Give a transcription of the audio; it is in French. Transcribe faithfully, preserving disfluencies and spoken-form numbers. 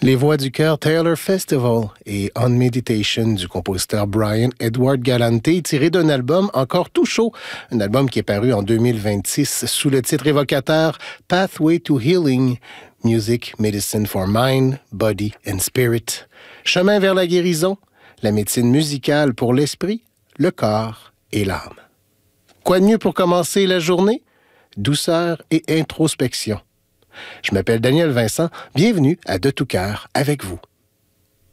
Les Voix du cœur Taylor Festival et On Meditation du compositeur Brian Edward Galante, tiré d'un album encore tout chaud, un album qui est paru en deux mille vingt-six sous le titre évocateur Pathway to Healing, Music, Medicine for Mind, Body and Spirit. Chemin vers la guérison, la médecine musicale pour l'esprit, le corps et l'âme. Quoi de mieux pour commencer la journée? Douceur et introspection. Je m'appelle Daniel Vincent, bienvenue à De tout cœur avec vous.